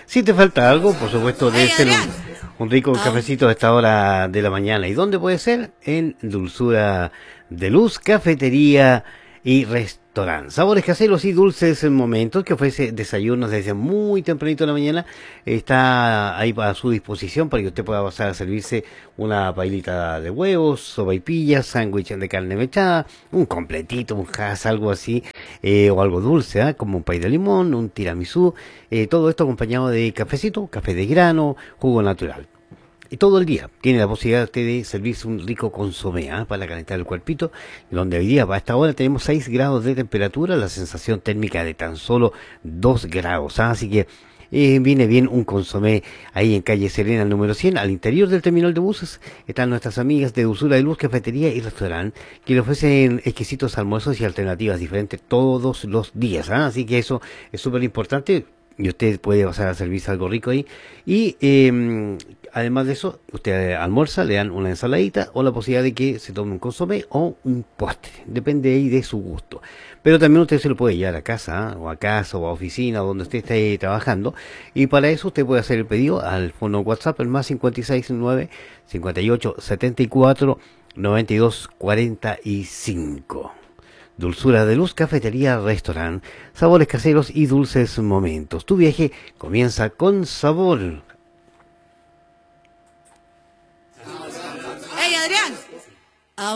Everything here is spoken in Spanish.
Si te falta algo, por supuesto, debe ¡Hey, ser Adrián! un rico cafecito a esta hora de la mañana. ¿Y dónde puede ser? En Dulzura de Luz, cafetería y restaurante. Sabores caseros y dulces en momentos, que ofrece desayunos desde muy tempranito de la mañana. Está ahí a su disposición para que usted pueda pasar a servirse una pailita de huevos, sopaipillas, sándwich de carne mechada, un completito, un has, algo así, o algo dulce, como un pay de limón, un tiramisú, todo esto acompañado de cafecito, café de grano, jugo natural. Y todo el día tiene la posibilidad usted de servirse un rico consomé, para calentar el cuerpito, donde hoy día a esta hora tenemos 6 grados de temperatura, la sensación térmica de tan solo 2 grados, así que viene bien un consomé ahí en calle Serena, número 100, al interior del terminal de buses. Están nuestras amigas de Dulzura de Luz, cafetería y restaurante, que le ofrecen exquisitos almuerzos y alternativas diferentes todos los días, así que eso es súper importante. Y usted puede pasar a servirse algo rico ahí. Y además de eso, usted almuerza, le dan una ensaladita o la posibilidad de que se tome un consomé o un postre. Depende ahí de su gusto. Pero también usted se lo puede llevar a casa, o a casa, o a oficina, o donde usted esté trabajando. Y para eso usted puede hacer el pedido al fono WhatsApp, el más 569 58 74 92 45. Dulzura de Luz, cafetería, restaurante, sabores caseros y dulces momentos. Tu viaje comienza con sabor.